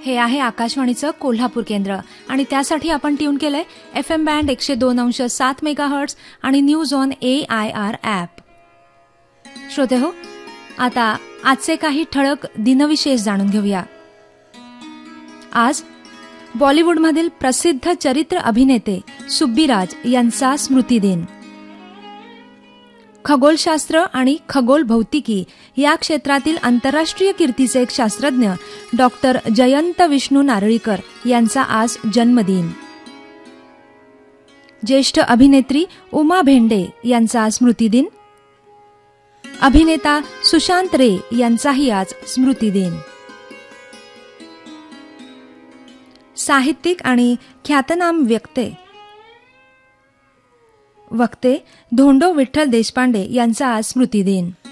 हे आहे आकाशवाणीचं कोल्हापूर केंद्र आणि त्यासाठी आपण ट्यून केलंय FM बँड 102.7 मेगाहर्ट्झ आणि न्यूज ऑन AIR ॲप. श्रोते हो, आता आजचे काही ठळक दिनविशेष जाणून घेऊया. आज बॉलिवूडमधील प्रसिद्ध चरित्र अभिनेते सुब्बीराज यांचा स्मृतिदिन. खगोलशास्त्र आणि खगोल भौतिकी या क्षेत्रातील आंतरराष्ट्रीय कीर्तीचे एक शास्त्रज्ञ डॉक्टर जयंत विष्णू नारळीकर यांचा आज जन्मदिन. ज्येष्ठ अभिनेत्री उमा भेंडे यांचा स्मृतिदिन. अभिनेता सुशांत रे यांचाही आज स्मृतिदिन. साहित्यिक आणि ख्यातनाम वक्ते धोंडो विठ्ठल देशपांडे यांचा आज स्मृतिदिन.